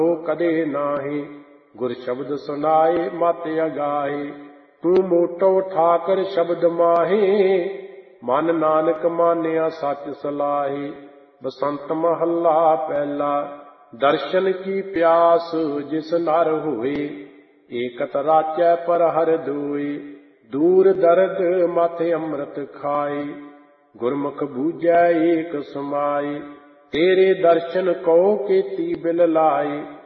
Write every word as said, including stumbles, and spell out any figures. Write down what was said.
कदे नाहि, गुर शब्द सुनाए मत अगाहे। तू मोटो ठाकर शब्द माहे, मन नानक मानिया सच सलाहे। बसंत महला पहला, दर्शन की प्यास जिस नर होए। एकत राचै पर हर दोए, दूर दर्द मथ अमृत खाए। गुरमुख बूझै एक समाए, तेरे दर्शन को केती बिल लाए।